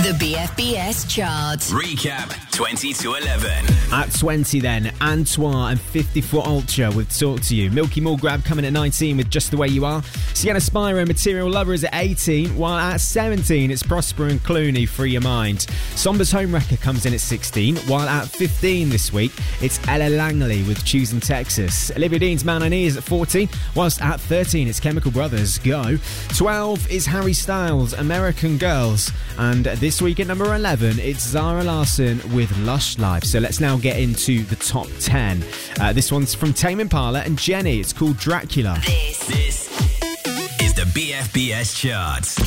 The BFBS chart. Recap 20 to 11. At 20 then, Antoine and 50 Foot Ultra with Talk to You. Milky More Grab coming at 19 with Just the Way You Are. Sienna Spiro and Material Lover is at 18, while at 17 it's Prosper and Clooney, Free Your Mind. Somber's Home Wrecker comes in at 16, while at 15 this week it's Ella Langley with Choosing Texas. Olivia Dean's Man and E is at 14, whilst at 13 it's Chemical Brothers, Go. 12 is Harry Styles, American Girls, and this week at number 11 it's Zara Larsson with Lush Life. So let's now get into the top 10. This one's from Tame Impala and Jenny. It's called Dracula. This is the BFBS chart.